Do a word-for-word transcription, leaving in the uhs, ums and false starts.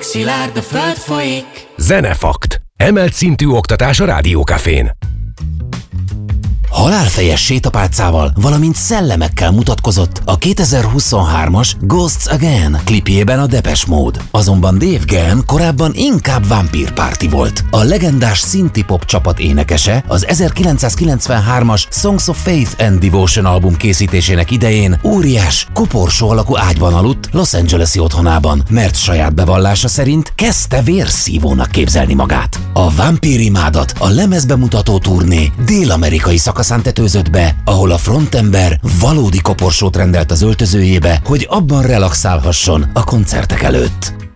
szilárd, a föld folyik. Zenefakt. Emelt szintű oktatás a Rádiókafén. Halálfejes sétapálcával, valamint szellemekkel mutatkozott a kétezer-huszonhármas Ghosts Again klipjében a Depeche Mode. Azonban Dave Gahan korábban inkább Vampire Party volt. A legendás synthie-pop csapat énekese az ezerkilencszázkilencvenhármas Songs of Faith and Devotion album készítésének idején óriás, koporsó alakú ágyban aludt Los Angeles-i otthonában, mert saját bevallása szerint kezdte vérszívónak képzelni magát. A Vampire imádat a lemezbemutató turné dél-amerikai szakaszán tetőzött be, ahol a frontember valódi koporsót rendelt az öltözőjébe, hogy abban relaxálhasson a koncertek előtt.